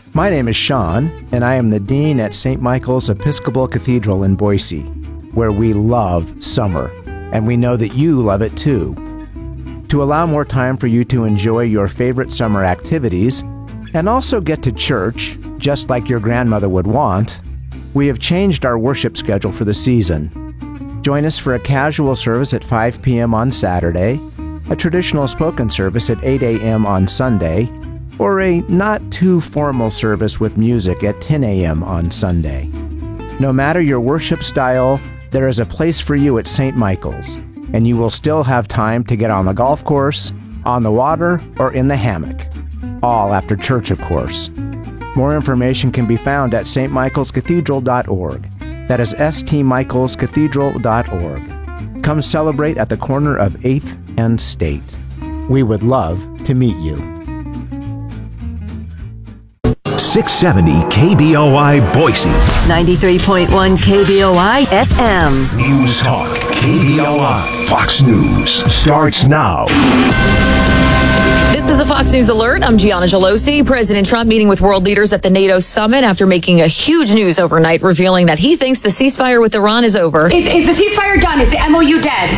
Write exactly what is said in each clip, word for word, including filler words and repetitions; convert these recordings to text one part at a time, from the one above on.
My name is Sean, and I am the Dean at Saint Michael's Episcopal Cathedral in Boise, where we love summer, and we know that you love it too. To allow more time for you to enjoy your favorite summer activities, and also get to church, just like your grandmother would want, we have changed our worship schedule for the season. Join us for a casual service at five p.m. on Saturday, a traditional spoken service at eight a.m. on Sunday, or a not-too-formal service with music at ten a.m. on Sunday. No matter your worship style, there is a place for you at Saint Michael's, and you will still have time to get on the golf course, on the water, or in the hammock. All after church, of course. More information can be found at s t michaels cathedral dot org. That is s t michaels cathedral dot org. Come celebrate at the corner of eighth and State. We would love to meet you. six seventy K B O I Boise. ninety-three point one K B O I F M. News Talk K B O I. Fox News starts now. This is a Fox News alert. I'm Gianna Gelosi. President Trump meeting with world leaders at the NATO summit after making a huge news overnight, revealing that he thinks the ceasefire with Iran is over. Is, is the ceasefire done? Is the M O U dead?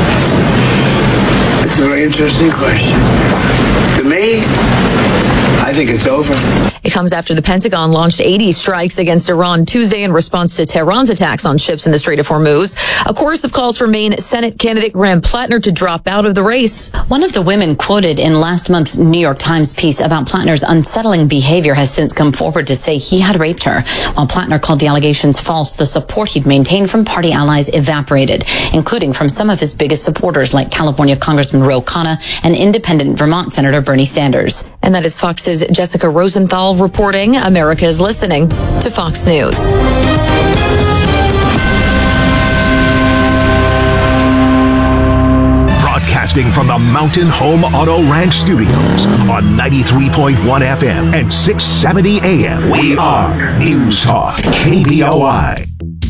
It's a very interesting question. To me, I think it's over. It comes after the Pentagon launched eighty strikes against Iran Tuesday in response to Tehran's attacks on ships in the Strait of Hormuz. A chorus of calls for Maine Senate candidate Graham Plattner to drop out of the race. One of the women quoted in last month's New York Times piece about Plattner's unsettling behavior has since come forward to say he had raped her. While Plattner called the allegations false, the support he'd maintained from party allies evaporated, including from some of his biggest supporters like California Congressman Ro Khanna and independent Vermont Senator Bernie Sanders. And that is Fox's Jessica Rosenthal reporting. America is listening to Fox News. Broadcasting from the Mountain Home Auto Ranch Studios on ninety-three point one F M and six seventy A M. We are News Talk K B O I.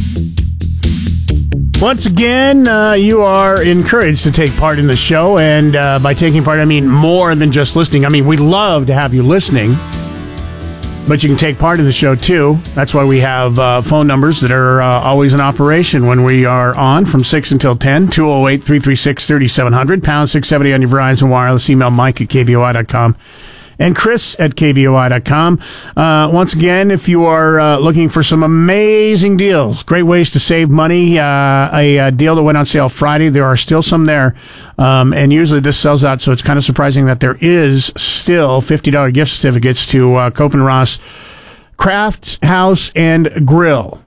Once again, uh, you are encouraged to take part in the show, and uh, by taking part, I mean more than just listening. I mean, we love to have you listening, but you can take part in the show, too. That's why we have uh, phone numbers that are uh, always in operation when we are on from six until ten, two oh eight, three three six, three seven zero zero, pound six seventy on your Verizon Wireless, email Mike at K B O I dot com. And Chris at K B O I dot com. Uh, once again, if you are uh, looking for some amazing deals, great ways to save money, uh, a, a deal that went on sale Friday, there are still some there. Um, and usually this sells out, so it's kind of surprising that there is still fifty dollars gift certificates to uh, Cope and Ross Craft House and Grill.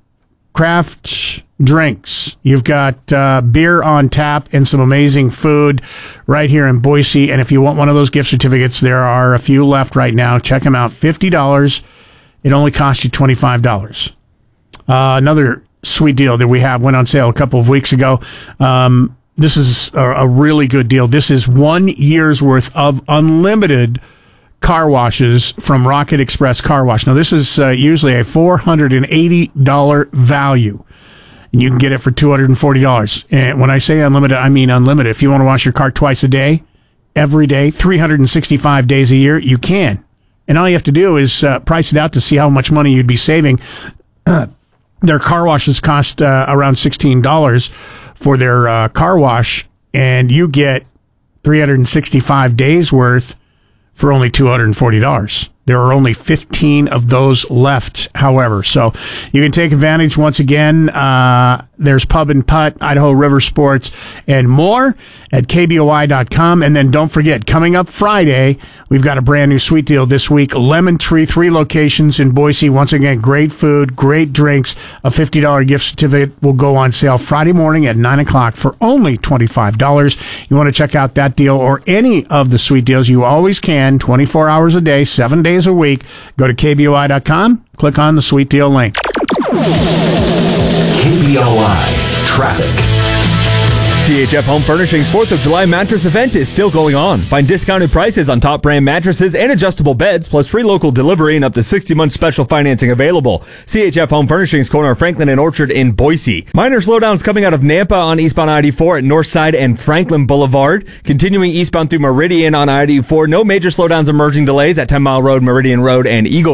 Craft drinks. You've got uh, beer on tap and some amazing food right here in Boise. And if you want one of those gift certificates, there are a few left right now. Check them out. fifty dollars. It only costs you twenty-five dollars. Uh, another sweet deal that we have went on sale a couple of weeks ago. Um, this is a, a really good deal. This is one year's worth of unlimited car washes from Rocket Express Car Wash. Now, this is uh, usually a four hundred eighty dollars value, and you can get it for two hundred forty dollars. And when I say unlimited, I mean unlimited. If you want to wash your car twice a day, every day, three hundred sixty-five days a year, you can. And all you have to do is uh, price it out to see how much money you'd be saving. Uh, their car washes cost uh, around sixteen dollars for their uh, car wash, and you get three hundred sixty-five days worth for only two hundred forty dollars. There are only fifteen of those left, however. So you can take advantage once again. Uh, there's Pub and Putt, Idaho River Sports, and more at K B O I dot com. And then don't forget, coming up Friday, we've got a brand new sweet deal this week. Lemon Tree, three locations in Boise. Once again, great food, great drinks. A fifty dollars gift certificate will go on sale Friday morning at nine o'clock for only twenty-five dollars. You want to check out that deal or any of the sweet deals, you always can, twenty-four hours a day, seven days a week. Go to K B O I dot com, click on the sweet deal link. K B O I Traffic. C H F Home Furnishings fourth of July mattress event is still going on. Find discounted prices on top brand mattresses and adjustable beds, plus free local delivery and up to sixty months special financing available. C H F Home Furnishings, corner of Franklin and Orchard in Boise. Minor slowdowns coming out of Nampa on eastbound I eighty-four at Northside and Franklin Boulevard. Continuing eastbound through Meridian on I eighty-four. No major slowdowns or merging delays at ten Mile Road, Meridian Road, and Eagle